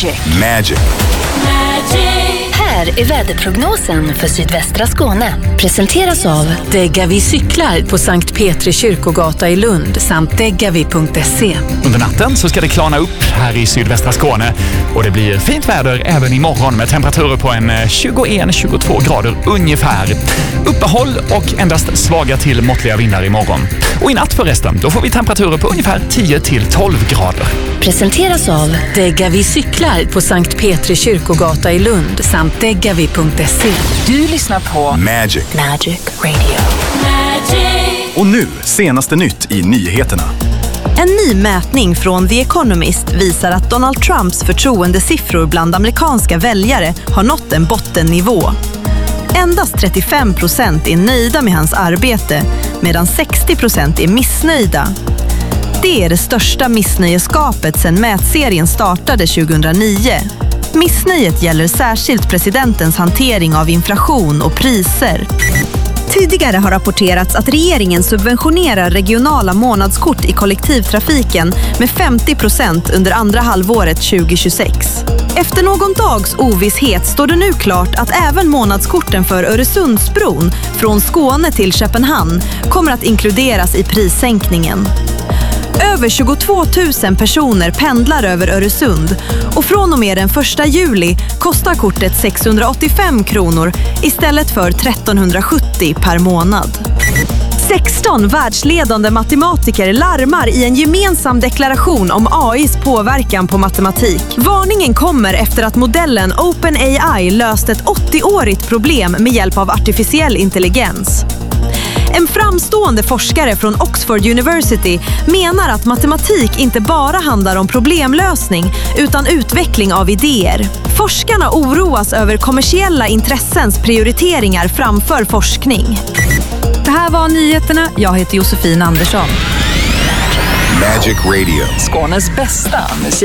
Magic. Här är väderprognosen för sydvästra Skåne. Presenteras av Degavi cyklar på Sankt Petri kyrkogata i Lund samt degavi.se. Under natten så ska det klarna upp här i sydvästra Skåne och det blir fint väder även imorgon med temperaturer på en 21-22 grader ungefär. Uppehåll och endast svaga till måttliga vindar imorgon. Och i natt förresten, då får vi temperaturer på ungefär 10-12 grader. Presenteras av Degavi cyklar på Sankt Petri kyrkogata i Lund samt degavi.se. Du lyssnar på Magic. Radio. Och nu, senaste nytt i nyheterna. En ny mätning från The Economist visar att Donald Trumps förtroendesiffror bland amerikanska väljare har nått en bottennivå. Endast 35% är nöjda med hans arbete, medan 60% är missnöjda. Det är det största missnöjeskapet sedan mätserien startade 2009. Missnöjet gäller särskilt presidentens hantering av inflation och priser. Tidigare har rapporterats att regeringen subventionerar regionala månadskort i kollektivtrafiken med 50% under andra halvåret 2026. Efter någon dags ovisshet står det nu klart att även månadskorten för Öresundsbron från Skåne till Köpenhamn kommer att inkluderas i prissänkningen. Över 22 000 personer pendlar över Öresund och från och med den 1 juli kostar kortet 685 kronor istället för 1370 per månad. 16 världsledande matematiker larmar i en gemensam deklaration om AIs påverkan på matematik. Varningen kommer efter att modellen OpenAI löst ett 80-årigt problem med hjälp av artificiell intelligens. En framstående forskare från Oxford University menar att matematik inte bara handlar om problemlösning utan utveckling av idéer. Forskarna oroas över kommersiella intressens prioriteringar framför forskning. Det här var nyheterna. Jag heter Josefin Andersson. Magic Radio. Skånes bästa musik.